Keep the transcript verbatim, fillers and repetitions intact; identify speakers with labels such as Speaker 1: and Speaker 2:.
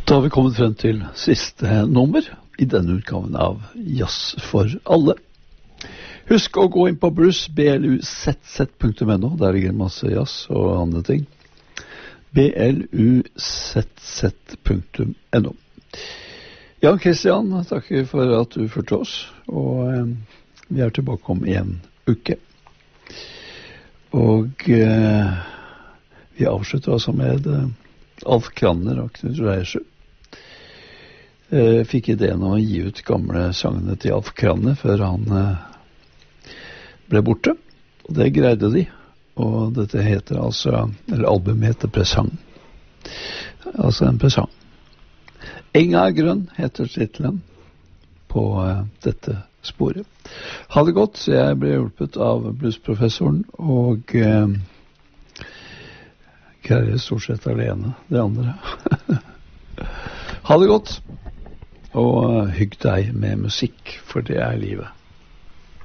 Speaker 1: Da har vi kommet frem til siste nummer i denne utgaven av Jazz for alle. Husk å gå inn på bruce blueszz punktum no, der ligger masse jazz og andre ting. blueszz punktum no. Jan Christian, takker for at du fulgte oss, og eh, vi er tilbake om en uke. Og eh, vi avslutter altså med eh, Alf Kranner og Knut Reiersjø. Jeg fikk ideen om å gi ut gamle sangene til Alf Kranner før han eh, ble borte, og det greide de. Og dette heter altså, eller albumet heter Presang. Altså en presang. Enga er grønn heter titlen på eh, dette sporet. Ha det godt, så jeg ble hjulpet av bluesprofessoren, og eh, greier stort sett alene, det andre. Ha det godt, og hygg deg med musikk, for det er livet.